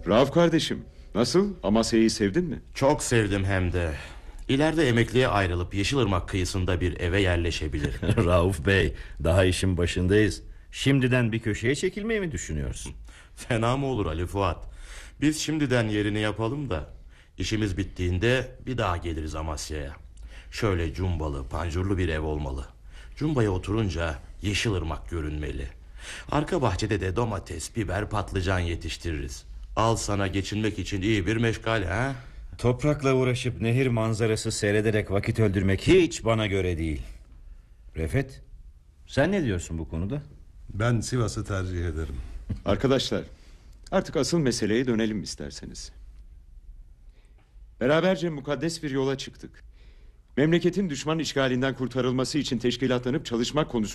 Rauf kardeşim, nasıl? Amasya'yı sevdin mi? Çok sevdim hem de. İleride emekliye ayrılıp Yeşilırmak kıyısında bir eve yerleşebilirim. Rauf Bey, daha işin başındayız. Şimdiden bir köşeye çekilmeyi mi düşünüyorsun? Fena mı olur Ali Fuat? Biz şimdiden yerini yapalım da işimiz bittiğinde bir daha geliriz Amasya'ya. Şöyle cumbalı, pancurlu bir ev olmalı. Cumbaya oturunca Yeşilırmak görünmeli. Arka bahçede de domates, biber, patlıcan yetiştiririz. Al sana geçinmek için iyi bir meşgale, ha? Toprakla uğraşıp nehir manzarası seyrederek vakit öldürmek hiç bana göre değil. Refet, sen ne diyorsun bu konuda? Ben Sivas'ı tercih ederim. Arkadaşlar, artık asıl meseleye dönelim isterseniz. Beraberce mukaddes bir yola çıktık. Memleketin düşman işgalinden kurtarılması için teşkilatlanıp çalışmak konusu